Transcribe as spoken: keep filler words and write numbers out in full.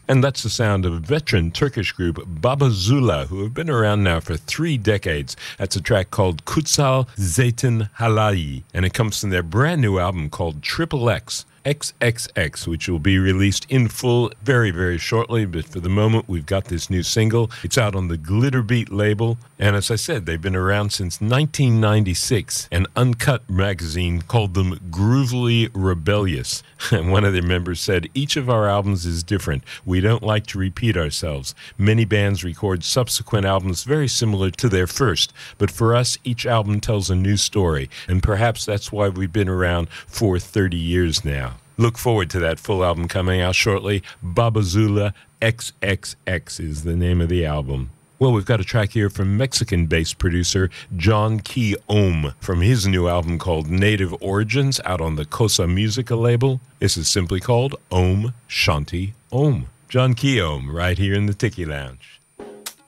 And that's the sound of veteran Turkish group Baba Zula, who have been around now for three decades. That's a track called Kutsal Zeytin Halai, and it comes from their brand new album called Triple X. X X X, which will be released in full very, very shortly. But for the moment, we've got this new single. It's out on the Glitterbeat label. And as I said, they've been around since nineteen ninety-six. An Uncut magazine called them Groovily Rebellious. And one of their members said, each of our albums is different. We don't like to repeat ourselves. Many bands record subsequent albums very similar to their first. But for us, each album tells a new story. And perhaps that's why we've been around for thirty years now. Look forward to that full album coming out shortly. Baba Zula X X X is the name of the album. Well, we've got a track here from Mexican-based producer John Key Ohm from his new album called Native Origins out on the Cosa Musica label. This is simply called Om Shanti Om. John Key Ohm right here in the Tiki Lounge.